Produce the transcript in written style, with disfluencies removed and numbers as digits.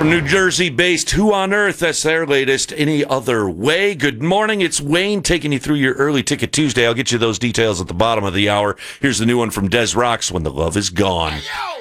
New Jersey-based Who on Earth, that's their latest Any Other Way. Good morning, it's Wayne taking you through your Early Ticket Tuesday. I'll get you those details at the bottom of the hour. Here's the new one from Des Rocks, When the Love Is Gone. Hey, yo!